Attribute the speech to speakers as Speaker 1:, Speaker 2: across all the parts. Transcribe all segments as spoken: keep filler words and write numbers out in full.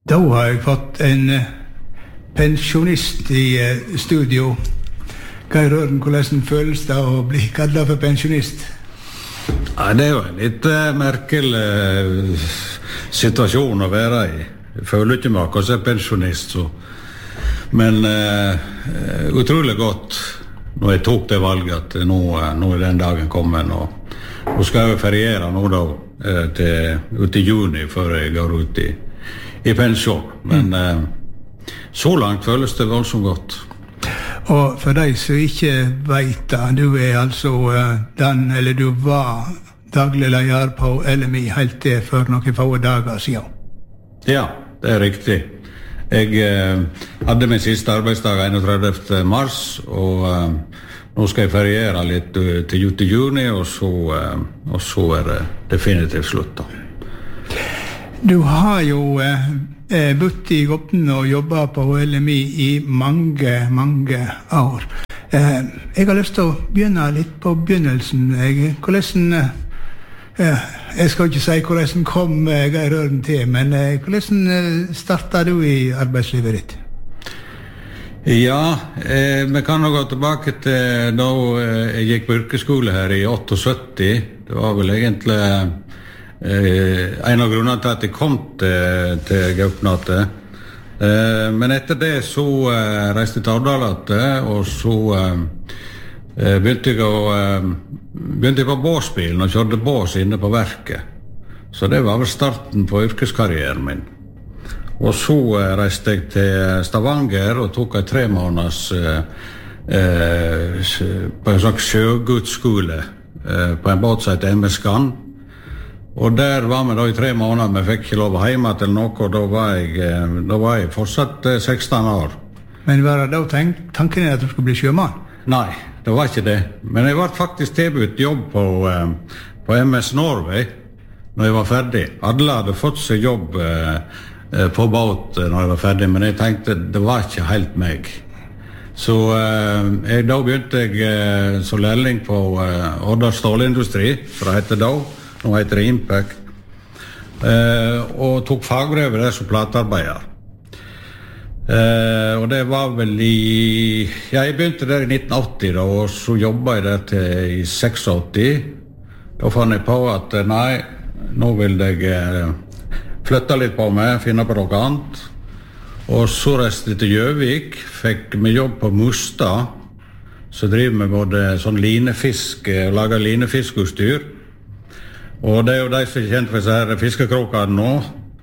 Speaker 1: Da har jeg fått en pensjonist i studio. Geir Ørn, hvordan føles det å bli kallet for pensjonist?
Speaker 2: Ja, det er jo en litt uh, merkelig uh, situasjon å være i. Jeg føler ikke meg akkurat som pensjonist, så. Men uh, utrolig godt når jeg tok det valget at nå, uh, nå er den dagen kommet, og nå skal jeg feriere nå da, uh, til, ut i juni før jeg går ut i, i pensjon. Men uh, så langt føles det voldsomt godt.
Speaker 1: Og for deg som ikke vet det, du er altså uh, den, eller du var daglig leder på L M I helt til for noen få dager siden.
Speaker 2: Ja, det er riktig. Jeg uh, hadde min siste arbeidsdag enogtredivte mars, og uh, nå skal jeg feriere litt uh, til ut i juni, og så, uh, og så er det definitivt slutt da.
Speaker 1: Du har jo uh, Eh, bodd i Gopten og jobbet på L M I i mange, mange år. Eh, jeg har lyst til å begynne litt på begynnelsen. Jeg, hvordan, eh, jeg skal ikke si hvordan kom Geir Ørn til, men eh, hvordan startet du i arbeidslivet ditt?
Speaker 2: Ja, eh, vi kan nå gå tilbake til da jeg gikk på yrkesskole her i syttiåtte. Det var vel egentlig... Eh, en av grunnene til at jeg kom til, til Gaupnate. Eh, men etter det så eh, reiste jeg til Avdalate, og så eh, begynte jeg å eh, begynte jeg på båsbilen og kjørte bås inne på verket. Så det var vel starten på yrkeskarrieren min. Og så eh, reiste jeg til Stavanger og tok en tre måneders eh, eh, på en slags sjøgudsskole eh, på en båt som heter M S Skan. Og der var vi da i tre måneder, vi fikk ikke lov å hjemme til noe, og da var jeg, da var jeg fortsatt seksten år.
Speaker 1: Men var det da tank, tanken at du skulle bli sjømann?
Speaker 2: Nei, det var ikke det. Men jeg var faktisk tilbudt jobb på, på M S Norway når jeg var ferdig. Alle hadde fått seg jobb på båt når jeg var ferdig, men jeg tenkte det var ikke helt meg. Så jeg, da begynte jeg som lærling på Odda Stålindustri, for det heter da. Nå heter det Impact, eh, og tok fagbrevet der som platearbeider. Eh, og det var vel i... Ja, jeg begynte der i nitten åtti da, og så jobbet jeg der til i åttiseks. Da fann jeg på at nei, nå vil jeg eh, flytte litt på meg, finne på noe annet. Og så reiste jeg til Gjøvik, fikk meg jobb på Mustad, så driver vi både sånn linefisk, og lager linefiskutstyr. Og det er jo de som er kjent for disse fiskekrokene nå.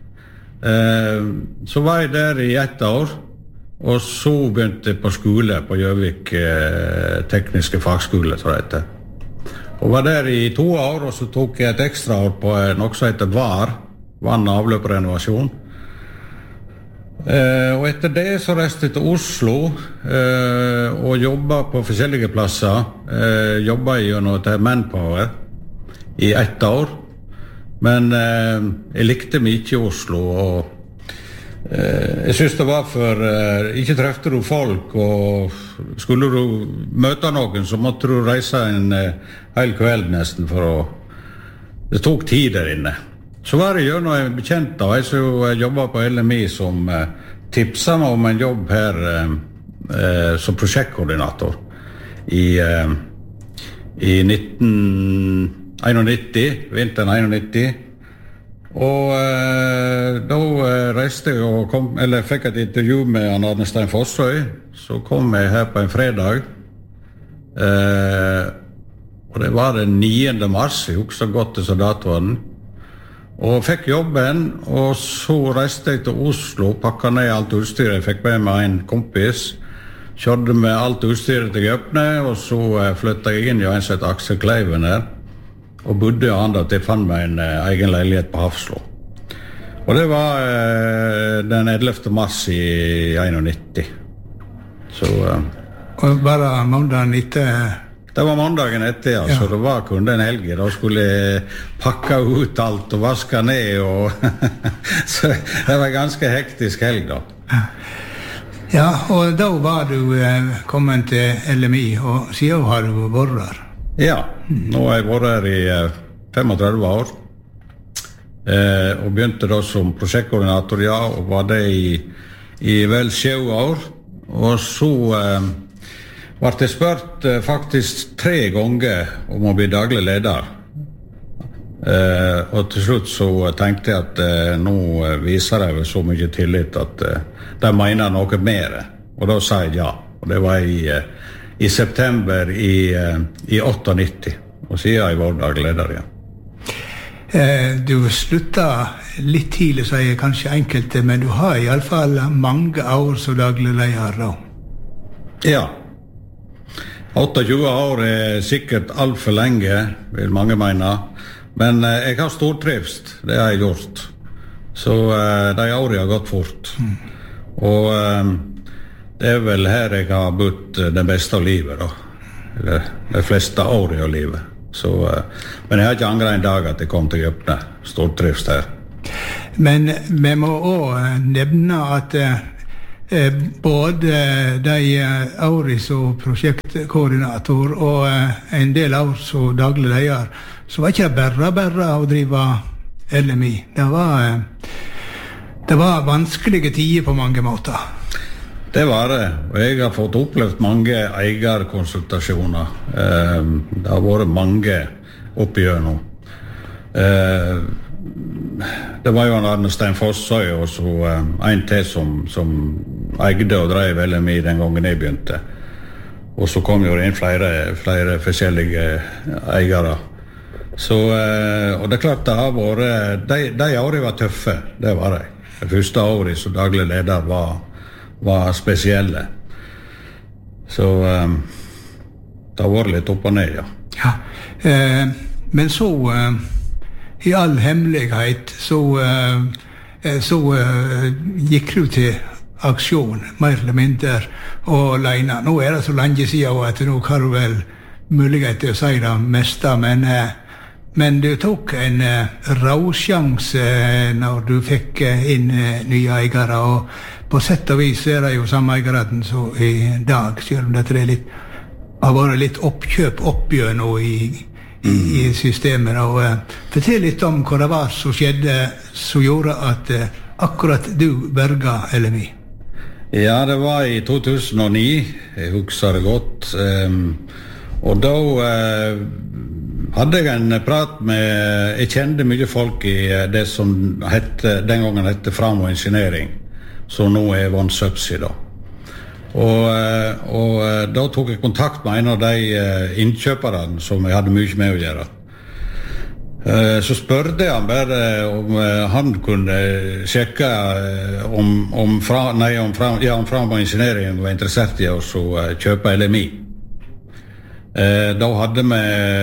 Speaker 2: Eh, så var jeg der i ett år, og så begynte jeg på skole på Gjøvik eh, tekniske fagskole, tror jeg det. Og var der i to år, og så tok jeg et ekstra år på noe som heter V A R, vann- og avløprenovasjon. Eh, og etter det så reiste jeg til Oslo eh, og jobbet på forskjellige plasser. Eh, jobbet jeg gjennom til Manpower i ett år, men eh, jeg likte meg ikke i Oslo, og eh, jeg synes det var for, eh, ikke trefte du folk, og skulle du møte noen, så måtte du reise en eh, hel kveld nesten, for å, det tok tid der inne. Så var det jo noe jeg bekjent av, jeg som jobbet på L M I, som eh, tipset meg om en jobb her eh, eh, som prosjektkoordinator i, eh, i nitten einognitti, vinteren einognitti. Og eh, da eh, reiste jeg og kom, eller fikk et intervju med Arne Stein Fossøy. Så kom jeg her på en fredag. Eh, og det var den niende mars, jeg husker godt til datoen. Og fikk jobben, og så reiste jeg til Oslo, pakket ned alt utstyret. Jeg fikk med meg en kompis, kjørte med alt utstyret til Gøpne, og så eh, flyttet jeg inn i en som heter Aksel Kleiven her. Og bodde han da til jeg fant meg en eh, egen leilighet på Hafslo. Og det var eh, den ellevte mars i einognitti. Så... Eh,
Speaker 1: og bare mandagen etter...
Speaker 2: Det var mandagen etter, ja. Ja. Så det var kun en helg. Da skulle jeg pakke ut alt og vaske ned. Og så det var en ganske hektisk helg da.
Speaker 1: Ja, og da var du eh, kommet til L M I, og siden har du vært her.
Speaker 2: Ja, nå har jeg vært her i femogtredve år. eh, og begynte da som prosjektkoordinator, ja, og var det i, i vel sju år. Og så eh, var det spurt eh, faktisk tre ganger om å bli daglig leder. Eh, og til slutt så tenkte jeg at eh, nå viser jeg så mye tillit at eh, de mener noe mer. Og da sa jeg ja. Og det var i, eh, i september i, eh, i nittiåtte. Og siden jeg var daglig leder igjen.
Speaker 1: Eh, du sluttet litt tidlig, sier jeg kanskje enkelte, men du har i alle fall mange år som daglig leder da.
Speaker 2: Ja. tjueåtte år er sikkert alt for lenge, vil mange mene. Men eh, jeg har stortrivst, det har jeg gjort. Så eh, de årene har gått fort. Mm. Og eh, det er vel her jeg har bodd det beste av livet, da. Eller de fleste årene av livet. Så, eh, men jeg har ikke angret en dag at jeg kom til Gøpne. Stortrivst her.
Speaker 1: Men vi må også nevne at eh, både de årene som prosjektkoordinator og eh, en del år som daglig leder, så var ikke det bare bare å drive L M I. Det var, det var vanskelige tider på mange måter.
Speaker 2: Det var det, og jeg har fått opplevd mange eierkonsultasjoner. Det har vært mange oppigjennom. Det var jo en Arne Stein Fossøy og så en til som, som eide og drev L M I den gangen jeg begynte. Og så kom jo inn flere, flere forskjellige eiere. Så, og det er klart det har vært, de, de årene var tøffe, det var det. Det første året som daglig leder var, var spesielle. Så det har vært litt opp og ned, ja.
Speaker 1: Ja, eh, men så, eh, i all hemmelighet, så, eh, så eh, gikk du til aksjon, mer eller mindre, og alene. Nå er det så lenge siden at nå har du vel mulighet til å si det meste, men eh, Men du tok en uh, råsjanse uh, når du fikk uh, inn uh, nye eiere, og på sett og vis er det jo samme eieren som i dag, selv om det er litt, har vært litt oppkjøp oppgjør nå i, i, i systemet. Og, uh, fortell litt om hva det var som skjedde, som gjorde at uh, akkurat du berget L M I.
Speaker 2: Ja, det var i to tusen og ni, jeg husker det godt, um, og da... Uh, hadde jeg en prat med, jeg kjente mye folk i det som hette, den gangen hette Framo Engineering, som nå er One Subsea da. Og, og da tok jeg kontakt med en av de innkjøperne som jeg hadde mye med å gjøre. Så spørte jeg han bare om han kunne sjekke om, om, fra, nei, om, fra, ja, om Framo Engineering var interessert i å kjøpe L M I. Eh, da hadde vi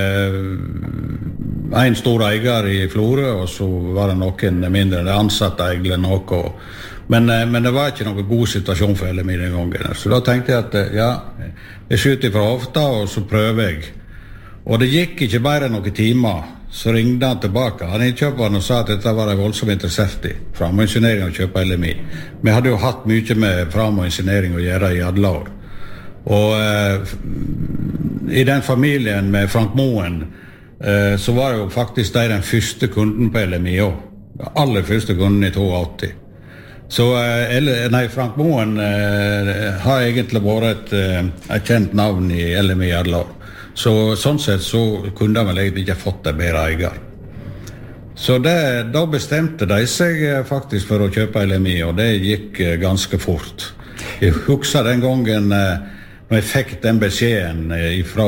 Speaker 2: en stor eier i Florø, og så var det noen mindre ansatte egentlig noe. Men, eh, men det var ikke noen god situasjon for L M I den gangen. Så da tenkte jeg at ja, jeg skyter fra hofta, og så prøver jeg. Og det gikk ikke bare noen timer, så ringte han tilbake. Han innkjøperen og sa at dette var jeg voldsomt interessert i, Framo Engineering å kjøpe L M I. Vi hadde jo hatt mye med Framo Engineering å gjøre i alle år. Og eh, i den familien med Frank Moen eh, så var jo faktisk de den første kunden på L M I også. Den aller første kunden i åttito. Så eh, nei, Frank Moen eh, har egentlig vært et, eh, et kjent navn i L M I alle år. Så sånn sett så kunne de vel egentlig ikke fått det bedre eier. Så det, da bestemte de seg eh, faktisk for å kjøpe L M I, og det gikk eh, ganske fort. Jeg husker den gangen eh, når jeg fikk den beskjeden ifra,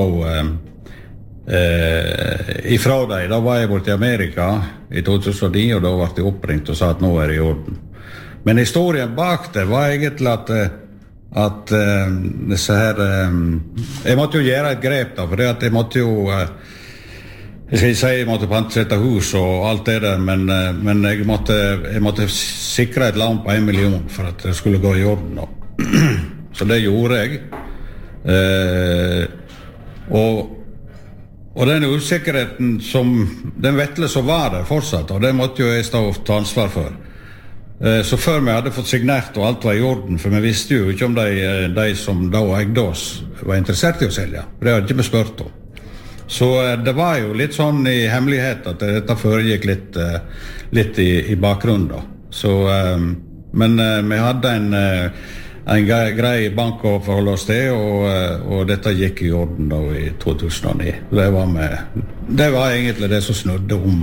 Speaker 2: eh, ifra deg, da var jeg bort i Amerika i to tusen og ni, og da ble jeg oppringt og sa at nå er det i orden. Men historien bak det var egentlig at, at eh, disse her, eh, jeg måtte jo gjøre et grep da, for det at jeg måtte jo, eh, jeg skal ikke si jeg måtte pantsette hus og alt det der, men, eh, men jeg, måtte, jeg måtte sikre et lån på en million for at det skulle gå i orden da. Så det gjorde jeg. Eh, og, og den usikkerheten som den vettle som var der fortsatt, og det måtte jo jeg stå og ta ansvar for. Eh, så før vi hadde fått signert og alt var i orden, for vi visste jo ikke om de, de som da eide oss var interessert i å selge, for det hadde ikke vi spurt om. Så det var jo litt sånn i hemmelighet at dette foregikk litt, litt i, i bakgrunnen da. Så, men vi hadde en, en grei bank å forholde oss til, og, og dette gikk i orden da i to tusen og ni. Det var, med, det var egentlig det som snudde om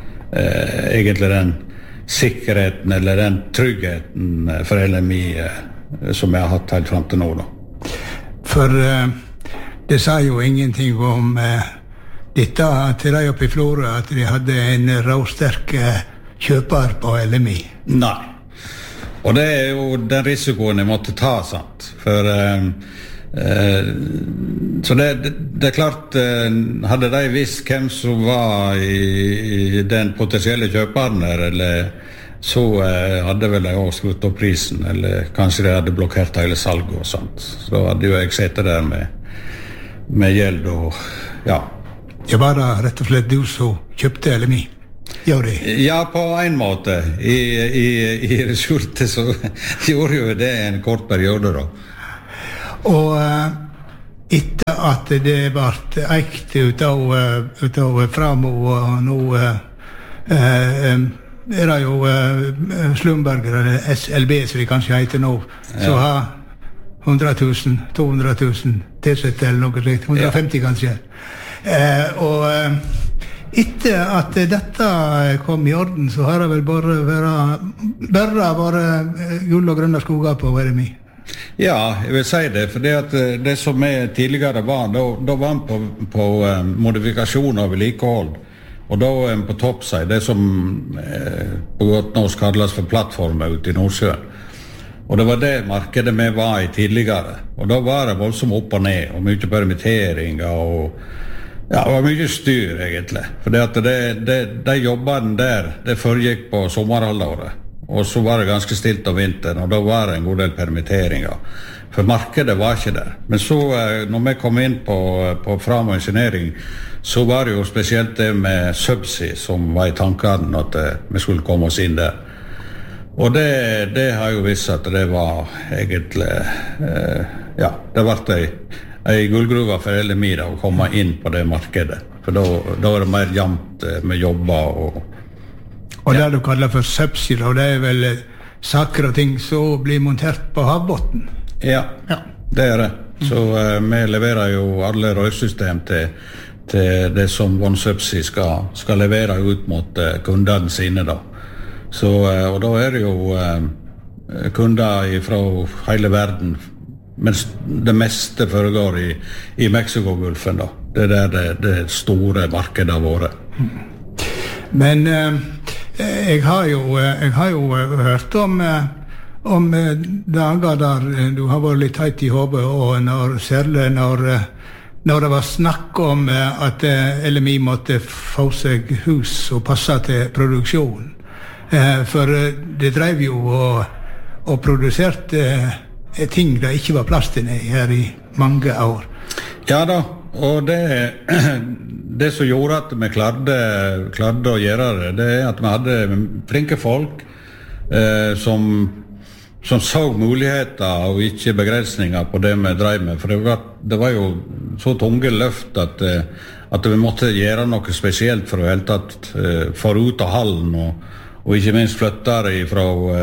Speaker 2: eh, egentlig den sikkerheten eller den tryggheten for L M I eh, som jeg har hatt helt frem til nå da.
Speaker 1: For uh, det sa jo ingenting om uh, dette til de oppe i Florø, at de hadde en råsterk uh, kjøper på L M I.
Speaker 2: Nei. Og det er jo den risikoen jeg måtte ta, sant? For uh, uh, så det, det, det er klart, uh, hadde de visst hvem som var i, i den potensielle kjøperen der, eller så uh, hadde vel jeg også skrutt opp prisen, eller kanskje de hadde blokkert hele salget og sånt. Så da hadde jo jeg sett der med, med gjeld og, ja.
Speaker 1: Det var da rett og slett du som kjøpte L M I? Gjør det?
Speaker 2: Ja, på en måte. I, i, i resultet så gjorde jo det en kort periode da.
Speaker 1: Og uh, etter at det ble eikt ut av, uh, ut av Framo og nå uh, uh, um, er det jo uh, Slumberger, eller S L B som de kanskje heter nå, ja. Så har hundre tusen, to hundre tusen tilsette eller noe slikt, hundre og femti ja. Kanskje. Uh, og uh, etter at dette kom i orden, så har det vel bare vært bare vært gull og grønne skoger på L M I.
Speaker 2: Ja, jeg vil si det, for det, at det som jeg tidligere var, da, da var han på, på um, modifikasjon og vedlikehold. Og da er han på toppside, det som eh, på godt norsk kalles for plattformer ute i Nordsjøen. Og det var det markedet vi var i tidligere. Og da var det voldsomt opp og ned, og mye permitteringer, og ja, det var mye styr egentlig. For det at det, det, de jobbene der, det foregikk på sommerhalvåret. Og så var det ganske stilt om vinteren, og da var det en god del permitteringer. For markedet var ikke der. Men så, når vi kom inn på, på Framo Engineering, så var det jo spesielt det med Subsea som var i tankene at vi skulle komme oss inn der. Og det, det har jo vist at det var egentlig, eh, ja, det var en gullgruve for L M I da, å komme inn på det markedet. For da, da var det mer jevnt med jobber og...
Speaker 1: Og det du kaller for Subsea, og det er vel saker og ting som blir montert på havbotten?
Speaker 2: Ja, ja. Det er det. Så uh, vi leverer jo alle rørsystem til, til det som OneSubsea skal, skal levere ut mot uh, kundene sine da. Så, uh, og da er det jo uh, kunder fra hele verden, mens det meste foregår i, i Mexiko-gulfen da. Det er der det, det store markedet har vært.
Speaker 1: Men... Uh, Jeg har jo, jeg har jo hørt om, om dager der du har vært litt høyt i hodet, og når, særlig når, når det var snakk om at L M I måtte få seg hus og passe til produksjon. For det drev jo og, og produserte ting det ikke var plass til her i mange år.
Speaker 2: Ja da. Og det, det som gjorde at vi klarte, klarte å gjøre det, det er at vi hadde flinke folk eh, som, som så muligheter og ikke begrensninger på det vi drev med. For det var, det var jo så tunge løft at, at vi måtte gjøre noe spesielt for å helt tatt eh, få ut av hallen og, og ikke minst flytte det fra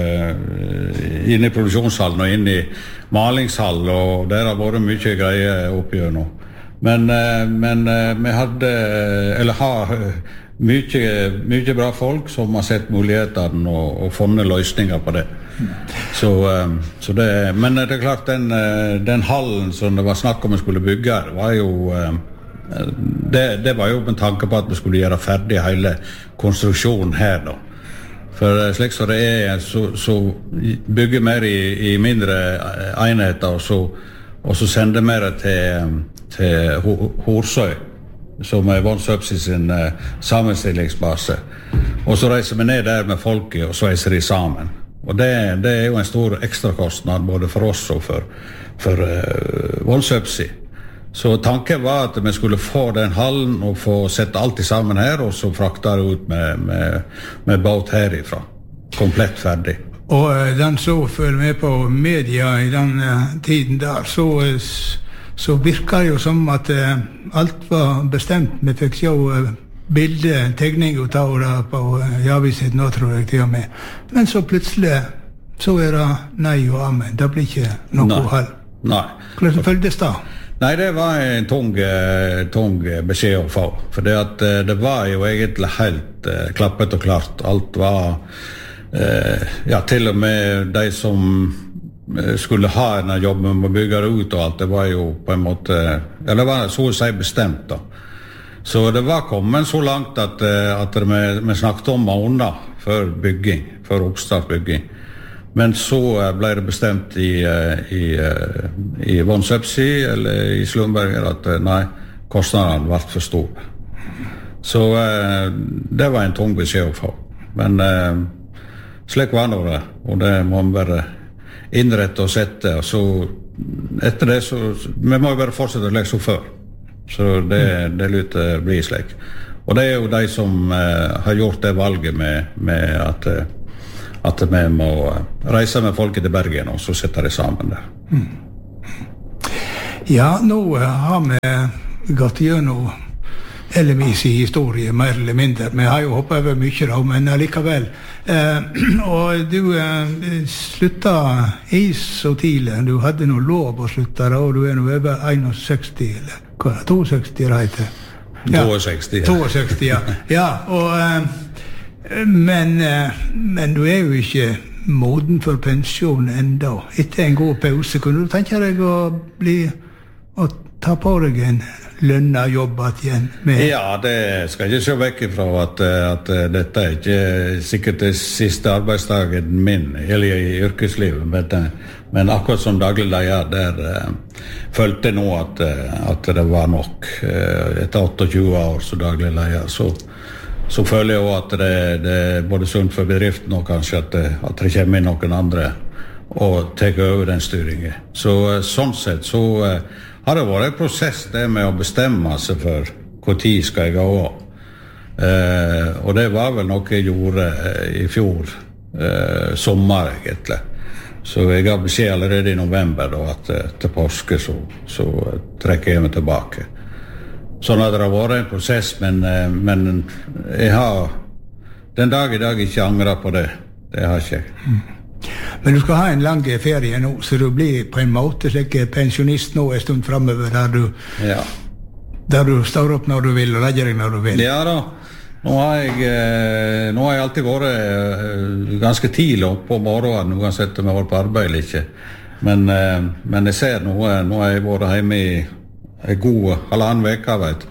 Speaker 2: eh, inn i produksjonshallen og inn i malingshallen, og der har vært mye greier oppgjør nå. Men, men vi hadde, eller har mye, mye bra folk som har sett mulighetene og, og funnet løsninger på det. Så, så det. Men det er klart, den, den hallen som det var snakk om vi skulle bygge, var jo, det, det var jo med tanke på at vi skulle gjøre ferdig hele konstruksjonen her da. For slik som det er, så, så bygger mer i, i mindre enheter, og så, og så sender vi det til til Horsøy, som er OneSubsea sin uh, sammenstillingsbase. Og så reiser vi ned der med folket og sveiser de sammen. Og det, det er jo en stor ekstrakostnad både for oss og for, for uh, OneSubsea. Så tanken var at vi skulle få den hallen og få sette alt sammen her, og så frakte det ut med, med, med båt herifra. Komplett ferdig.
Speaker 1: Og uh, den så følger med på media i den uh, tiden der, så... Uh, så virker det jo som at eh, alt var bestemt. Vi fikk se eh, bilde, tegning ut av det på eh, Javiset nå, tror jeg til og med. Men så plutselig så er det nei og amen. Det blir ikke noe hall.
Speaker 2: Nei.
Speaker 1: Hvordan føltes det?
Speaker 2: Nei, det var en tung, tung beskjed å få. For det, at, det var jo egentlig helt uh, klappet og klart. Alt var, uh, ja, til og med de som skulle ha en jobb med å bygge det ut og alt, det var jo på en måte, ja, det var så å si bestemt da. Så det var kommet så langt at, at vi, vi snakket om måneder før bygging, før oppstartbygging. Men så ble det bestemt i, i, i OneSubsea eller i Slumberger at nei, kostnadene ble for store. Så det var en tung beskjed å få. Men slik var det, og det må man bare innrette og sette, og så etter det så, vi må jo bare fortsette å legge så før, så det, det lytter bli slik. Og det er jo de som eh, har gjort det valget med, med at, at vi må reise med folket til Bergen, og så setter de sammen der. Mm.
Speaker 1: Ja, nå har vi gått gjennom L M I's historie, mer eller mindre. Vi har jo hoppet over mye da, men allikevel. Eh, og du eh, sluttet i så tidlig. Du hadde noe lov å slutte da, og du er nå over seksti, eller hva, seksti, reite?
Speaker 2: Ja, seksti, ja.
Speaker 1: seksti, ja. Ja, og, eh, men, eh, men du er jo ikke moden for pensjon enda. Etter en god pause, kunne du tenke deg å bli, å ta på deg en lønna jobbet igjen med?
Speaker 2: Ja, det skal jeg ikke se vekk ifra at, at dette er ikke sikkert det siste arbeidsdagen min eller i yrkeslivet, men, men akkurat som daglig leder der uh, følte jeg nå at, at det var nok. Uh, etter tjueåtte år som daglig leder, så, så føler jeg også at det, det er både sunt for bedriften og kanskje at, at det kommer inn noen andre og tar over den styringen. Så uh, sånn sett så uh, har det vært en prosess det med å bestemme seg for hvor tid skal jeg gå av. Eh, og det var vel noe jeg gjorde eh, i fjor eh, sommer egentlig. Så jeg har beskjed allerede i november da, at til påske så, så trekker jeg meg tilbake. Sånn at det har vært en prosess, men, eh, men jeg har den dag i dag ikke angret på det. Det har ikke jeg. Mm.
Speaker 1: Men du skal ha en lang ferie nå, så du blir på en måte slik pensjonist nå en stund fremover, der du, ja. der du står opp når du vil og legger deg når du vil.
Speaker 2: Ja da, nå har jeg, nå har jeg alltid vært ganske tidlig opp på morgenen, uansett om jeg har vært på arbeid eller ikke. Men, men jeg ser nå, nå har jeg vært hjemme i en god halvannen veka, vet du.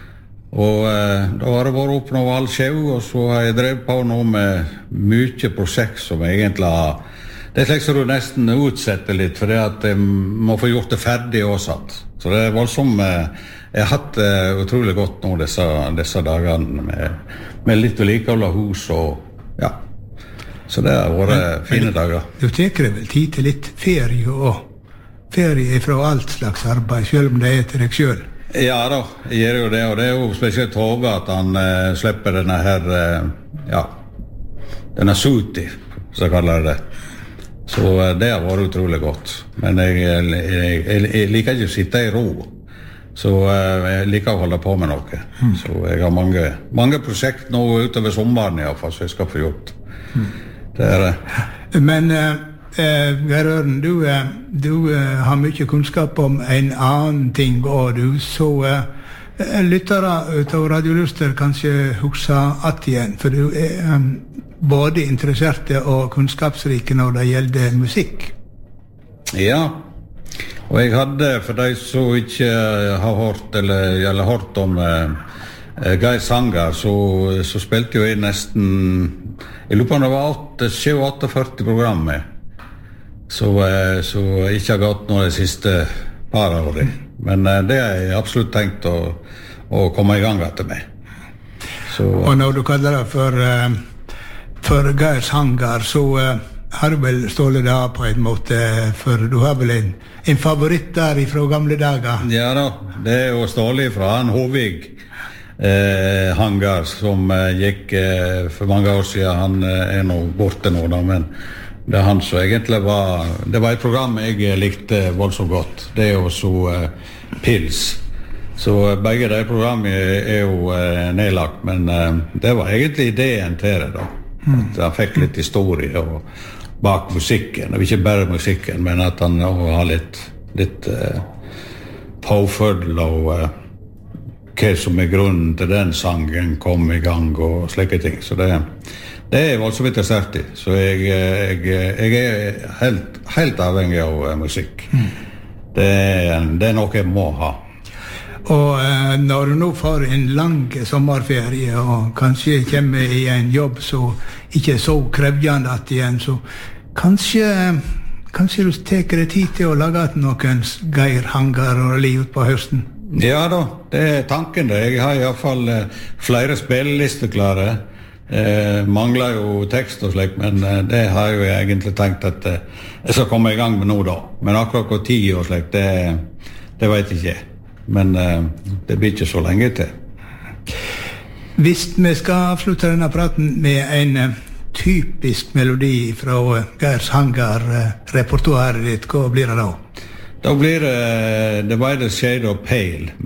Speaker 2: Og eh, da har det vært opp noe halv sjau, og så har jeg drevet på nå med mye prosjekt som jeg egentlig har. Det er slik som du nesten utsetter litt, for det at jeg må få gjort det ferdig og satt. Så det er voldsomt, eh, jeg har hatt det eh, utrolig godt nå disse, disse dagene med, med litt vedlikehold av hus og ja. Så det har vært men, fine men, dager.
Speaker 1: Du tenker vel tid til litt ferie og ferie fra alt slags arbeid, selv om det er til deg selv?
Speaker 2: Ja da, jeg gjør jo det, og det er jo spesielt Håve at han eh, slipper denne her, eh, ja, denne suti, så jeg kaller det. Så eh, det har vært utrolig godt. Men jeg, jeg, jeg, jeg liker ikke å sitte i ro, så eh, jeg liker å holde på med noe. Mm. Så jeg har mange, mange prosjekt nå utover sommeren i hvert fall, så jeg skal få gjort. Mm. Det er det. Men... Eh,
Speaker 1: Eh, Geir Øren, du, eh, du eh, har mye kunnskap om en annen ting, og du så eh, lyttere ut av Radioluster kanskje husker at igjen, for du er eh, både interessert og kunnskapsrike når det gjelder musikk.
Speaker 2: Ja, og jeg hadde, for de som ikke har hørt eller, eller hørt om eh, Geir Sangar, så, så spilte jo jeg nesten, jeg lurer på om det var syv førti program med. Så, så ikke har gått noe de siste par årene. Men det har jeg absolutt tenkt å, å komme i gang etter meg. Så,
Speaker 1: og når du kaller det for, for Geir Sangar, så har du vel stålet det på en måte, for du har vel en, en favoritt der fra gamle dager?
Speaker 2: Ja da, det er jo stålet fra han Hovig. eh, Hangar som eh, gikk eh, for mange år siden. Han eh, er nå borte nå da, men det er han som egentlig var, det var et program jeg likte voldsomt godt. Det er jo så eh, Pils. Så begge de programmene er jo eh, nedlagt, men eh, det var egentlig ideen til det da. Mm. At han fikk litt historie og bak musikken, og ikke bare musikken, men at han også har litt, litt eh, påfølge og eh, hva som er grunnen til den sangen kom i gang og slike ting. Så det, det er voldsomt interessert i. Så jeg, jeg, jeg er helt, helt avhengig av uh, musikk. Mm. Det, det er noe jeg må ha.
Speaker 1: Og eh, når du nå får en lang sommerferie og kanskje kommer i en jobb som ikke er så krevjende at igjen, så kanskje, kanskje du teker deg tid til å lage noen Geir Hangar og liv på høsten?
Speaker 2: Ja da, det er tanken det. Jeg har i hvert fall eh, flere spillelister klare. Eh, mangler jo tekst og slik, men eh, det har jeg jo egentlig tenkt at eh, jeg skal komme i gang med nå da. Men akkurat hvor tid og slik, det, det vet jeg ikke. Men uh, det blir ikke så lenge til.
Speaker 1: Hvis vi skal avslutte denne praten med en uh, typisk melodi fra uh, Geirs Hangar-repertoaret uh, ditt, hva blir det da?
Speaker 2: Da blir det uh, The Whitest Shade of Pale.